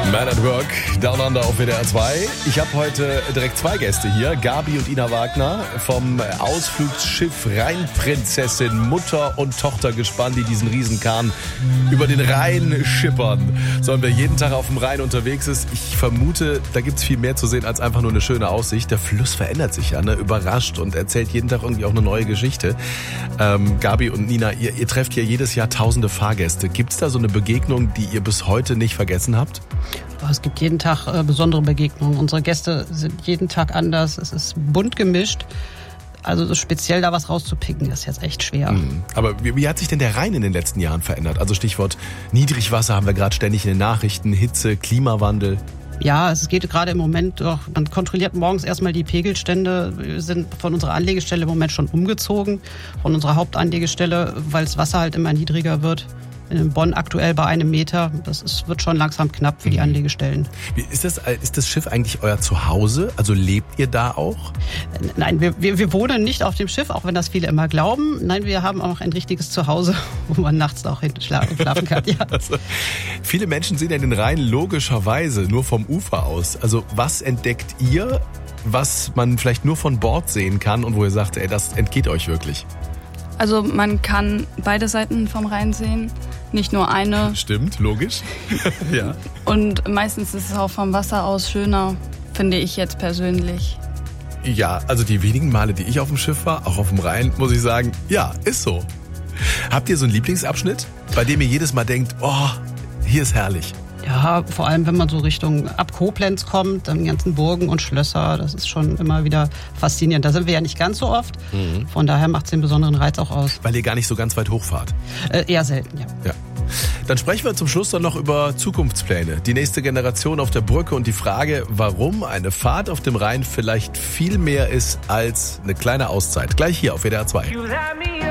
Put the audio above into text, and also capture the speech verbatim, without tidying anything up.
Man at Work, Down Under auf W D R zwei. Ich habe heute direkt zwei Gäste hier, Gabi und Ina Wagner vom Ausflugsschiff Rheinprinzessin, Mutter und Tochter gespannt, die diesen Riesenkahn über den Rhein schippern. Sollen wir jeden Tag auf dem Rhein unterwegs ist. Ich vermute, da gibt es viel mehr zu sehen als einfach nur eine schöne Aussicht. Der Fluss verändert sich ja, ne? Überrascht und erzählt jeden Tag irgendwie auch eine neue Geschichte. Ähm, Gabi und Nina, ihr, ihr trefft ja jedes Jahr tausende Fahrgäste. Gibt es da so eine Begegnung, die ihr bis heute nicht vergessen habt? Es gibt jeden Tag äh, besondere Begegnungen. Unsere Gäste sind jeden Tag anders. Es ist bunt gemischt. Also so speziell da was rauszupicken, ist jetzt echt schwer. Mhm. Aber wie, wie hat sich denn der Rhein in den letzten Jahren verändert? Also Stichwort Niedrigwasser haben wir gerade ständig in den Nachrichten, Hitze, Klimawandel. Ja, es geht gerade im Moment doch, man kontrolliert morgens erstmal die Pegelstände. Wir sind von unserer Anlegestelle im Moment schon umgezogen, von unserer Hauptanlegestelle, weil das Wasser halt immer niedriger wird. In Bonn aktuell bei einem Meter. Das ist, wird schon langsam knapp für die Anlegestellen. Wie ist das, ist das Schiff eigentlich euer Zuhause? Also lebt ihr da auch? Nein, wir, wir, wir wohnen nicht auf dem Schiff, auch wenn das viele immer glauben. Nein, wir haben auch ein richtiges Zuhause, wo man nachts auch hinten schlafen, schlafen kann. Ja. Also, viele Menschen sehen ja den Rhein logischerweise nur vom Ufer aus. Also was entdeckt ihr, was man vielleicht nur von Bord sehen kann und wo ihr sagt, ey, das entgeht euch wirklich? Also man kann beide Seiten vom Rhein sehen, nicht nur eine. Stimmt, logisch. Ja. Und meistens ist es auch vom Wasser aus schöner, finde ich jetzt persönlich. Ja, also die wenigen Male, die ich auf dem Schiff war, auch auf dem Rhein, muss ich sagen, ja, ist so. Habt ihr so einen Lieblingsabschnitt, bei dem ihr jedes Mal denkt, oh, hier ist herrlich? Ja, vor allem, wenn man so Richtung ab Koblenz kommt, dann die ganzen Burgen und Schlösser, das ist schon immer wieder faszinierend. Da sind wir ja nicht ganz so oft, mhm. Von daher macht es den besonderen Reiz auch aus. Weil ihr gar nicht so ganz weit hochfahrt? Äh, eher selten, ja. Ja. Dann sprechen wir zum Schluss dann noch über Zukunftspläne, die nächste Generation auf der Brücke und die Frage, warum eine Fahrt auf dem Rhein vielleicht viel mehr ist als eine kleine Auszeit. Gleich hier auf W D R zwei.